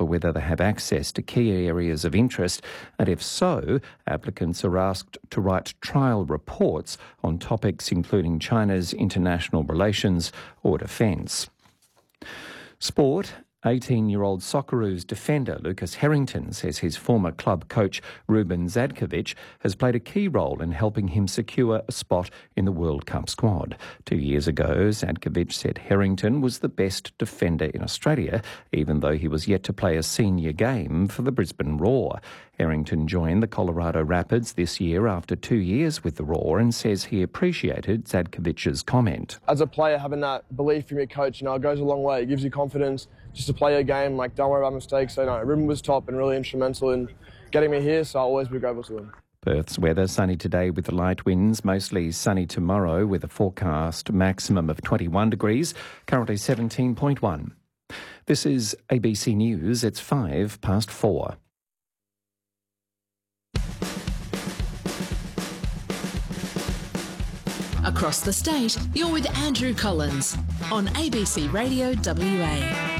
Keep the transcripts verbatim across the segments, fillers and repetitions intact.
whether they have access to key areas of interest, and if so, applicants are asked to write trial reports on topics including China's international relations or defence. Sport. eighteen-year-old Socceroos defender Lucas Harrington says his former club coach Ruben Zadkovic has played a key role in helping him secure a spot in the World Cup squad. Two years ago, Zadkovic said Harrington was the best defender in Australia, even though he was yet to play a senior game for the Brisbane Roar. Harrington joined the Colorado Rapids this year after two years with the Roar and says he appreciated Zadkovic's comment. As a player, having that belief from your coach, you know, it goes a long way. It gives you confidence just to play a game, like, don't worry about mistakes. So, no, Ruben was top and really instrumental in getting me here, so I'll always be grateful to him. Perth's weather, sunny today with the light winds, mostly sunny tomorrow with a forecast maximum of twenty-one degrees, currently seventeen point one. This is A B C News, it's five past four. Across the state, you're with Andrew Collins on A B C Radio W A.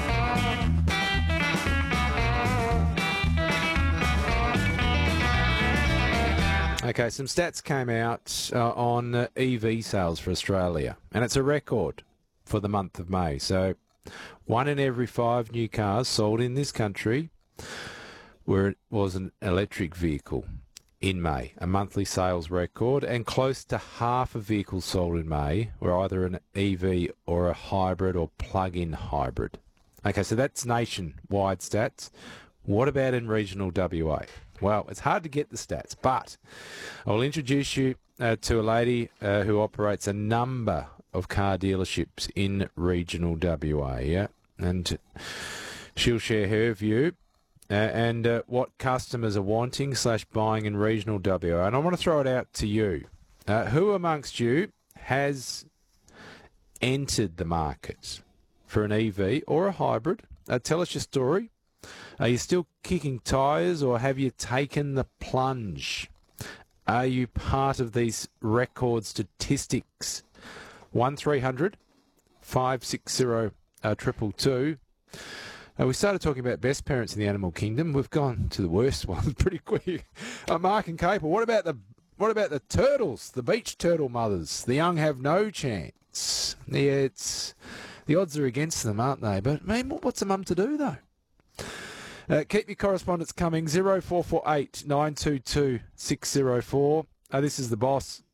Okay, some stats came out uh, on uh, E V sales for Australia, and it's a record for the month of May. So one in every five new cars sold in this country were was an electric vehicle in May, a monthly sales record, and close to half of vehicles sold in May were either an E V or a hybrid or plug-in hybrid. Okay, so that's nationwide stats. What about in regional W A? Well, it's hard to get the stats, but I'll introduce you uh, to a lady uh, who operates a number of car dealerships in regional W A, yeah? And she'll share her view uh, and uh, what customers are wanting slash buying in regional W A. And I want to throw it out to you. Uh, who amongst you has entered the market for an E V or a hybrid? Uh, tell us your story. Are you still kicking tyres, or have you taken the plunge? Are you part of these record statistics? one three hundred five six zero two two two. Uh, we started talking about best parents in the animal kingdom. We've gone to the worst ones pretty quick. Uh, Mark and Capel, what about the what about the turtles, the beach turtle mothers? The young have no chance. Yeah, it's the odds are against them, aren't they? But I mean, what's a mum to do though? Uh, keep your correspondence coming, zero four four eight nine two two six zero four. Uh, this is the boss